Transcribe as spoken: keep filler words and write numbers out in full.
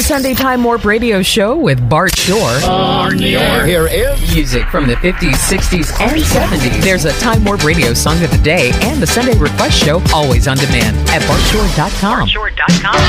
the Sunday Time Warp Radio Show with Bart Shore. On the air. Here is music from the fifties, sixties, and seventies. There's a Time Warp Radio Song of the Day and the Sunday Request Show always on demand at bart shore dot com. bart shore dot com.